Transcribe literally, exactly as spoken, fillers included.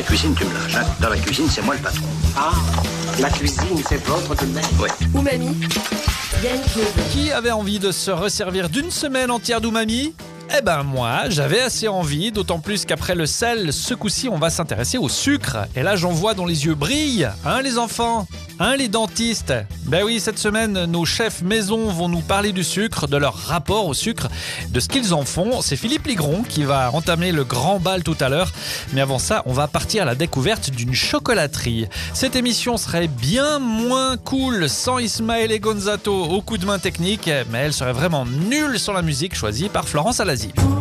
cuisine, tu me lâches. Hein. Dans la cuisine, c'est moi le patron. Ah, la cuisine, c'est votre domaine. Oui. Umami, Yannick Neveu. Qui avait envie de se resservir d'une semaine entière d'umami ? Eh ben moi, j'avais assez envie, d'autant plus qu'après le sel, ce coup-ci, on va s'intéresser au sucre. Et là, j'en vois dont les yeux brillent. Hein, les enfants ? Hein, les dentistes ? Ben oui, cette semaine, nos chefs maison vont nous parler du sucre, de leur rapport au sucre, de ce qu'ils en font. C'est Philippe Ligron qui va entamer le grand bal tout à l'heure. Mais avant ça, on va partir à la découverte d'une chocolaterie. Cette émission serait bien moins cool sans Ismaël et Gonzato au coup de main technique, mais elle serait vraiment nulle sans la musique choisie par Florence Alazi.